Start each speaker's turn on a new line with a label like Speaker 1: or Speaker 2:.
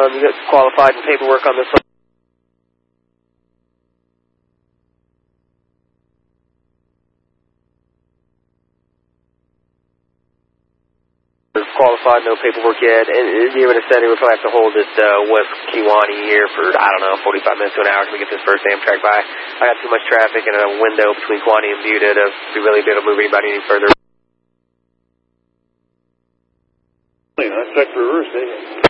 Speaker 1: You got qualified and paperwork on this one. Qualified, no paperwork yet, and you would have said he would probably have to hold at West Kewanee here for, I don't know, 45 minutes to an hour to get this first Amtrak by. I got too much traffic and a window between Kewanee and Buda to really be able to move anybody any further.
Speaker 2: I checked reverse, eh?